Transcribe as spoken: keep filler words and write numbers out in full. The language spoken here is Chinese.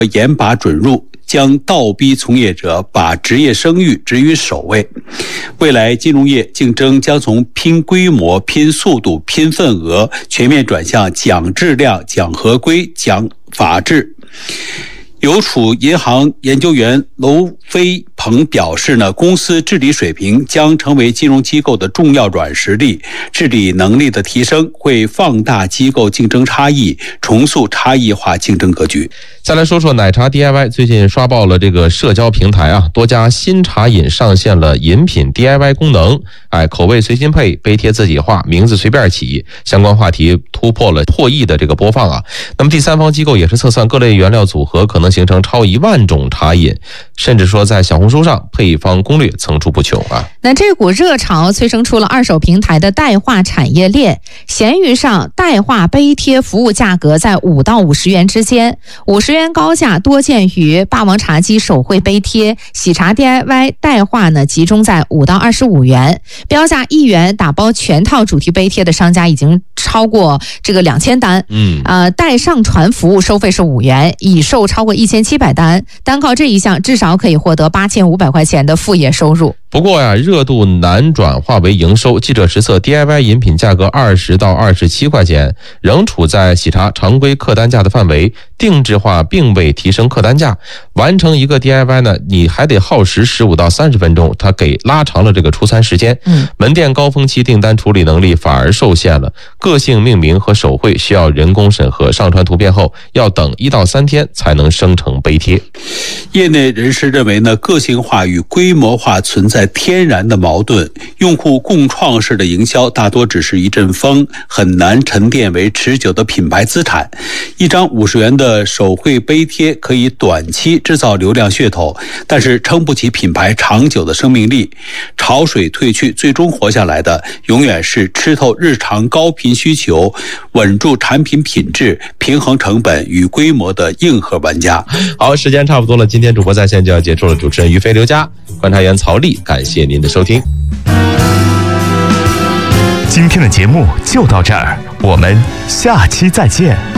严把准入，将倒逼从业者把职业声誉置于首位。未来金融业竞争将从拼规模、拼速度、拼份额，全面转向讲质量、讲合规、讲法治。邮储银行研究员娄飞鹏表示呢，公司治理水平将成为金融机构的重要软实力，治理能力的提升会放大机构竞争差异，重塑差异化竞争格局。 再来说说奶茶 D I Y， 最近刷爆了这个社交平台啊，多家新茶饮上线了饮品 D I Y 功能，哎，口味随心配，杯贴自己画，名字随便起，相关话题突破了破亿的这个播放啊。那么第三方机构也是测算各类原料组合可能形成超一万种茶饮，甚至说在小红书上配方攻略层出不穷啊。 那这股热潮催生出了二手平台的代画产业链，闲鱼上代画杯贴服务价格在五到五十元之间，五十元高价多见于霸王茶姬手绘杯贴，喜茶 D I Y 代画呢集中在五到二十五元，标价一元打包全套主题杯贴的商家已经超过这个两千单。 嗯， 呃，代上传服务收费是五元，已售超过一千七百单，单靠这一项至少可以获得八千五百块钱的副业收入。 不过呀，热度难转化为营收。记者实测 D I Y 饮品价格二十到二十七块钱，仍处在喜茶常规客单价的范围，定制化并未提升客单价。完成一个 D I Y 呢，你还得耗时十五到三十分钟，它给拉长了这个出餐时间。 嗯， 门店高峰期订单处理能力反而受限了，个性命名和手绘需要人工审核，上传图片后要等一到三天才能生成杯贴。 业内人士认为呢，个性化与规模化存在天然的矛盾，用户共创式的营销大多只是一阵风，很难沉淀为持久的品牌资产。一张五十元的手绘杯贴可以短期制造流量噱头，但是撑不起品牌长久的生命力。潮水退去，最终活下来的永远是吃透日常高频需求、稳住产品品质、平衡成本与规模的硬核玩家。 好，时间差不多了，今天主播在线就要结束了。主持人于飞、刘佳，观察员曹丽，感谢您的收听。 今天的节目就到这儿，我们下期再见。